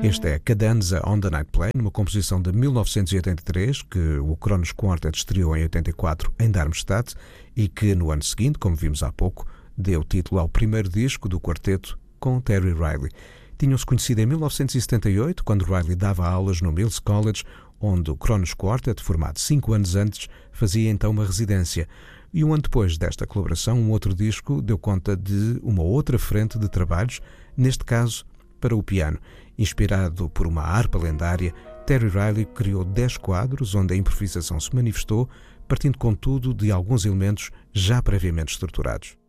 Este é Cadenza on the Night Plane, uma composição de 1983 que o Kronos Quartet estreou em 84 em Darmstadt e que no ano seguinte, como vimos há pouco, deu título ao primeiro disco do quarteto com Terry Riley. Tinham-se conhecido em 1978, quando Riley dava aulas no Mills College, onde o Kronos Quartet, formado 5 anos antes, fazia então uma residência. E um ano depois desta colaboração, um outro disco deu conta de uma outra frente de trabalhos, neste caso para o piano. Inspirado por uma harpa lendária, Terry Riley criou 10 quadros onde a improvisação se manifestou, partindo contudo de alguns elementos já previamente estruturados.